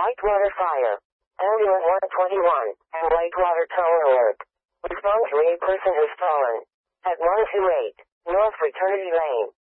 Whitewater fire. Ambulance 121 and Whitewater tower alert. Respond to a person has fallen. At 128 North Fraternity Lane.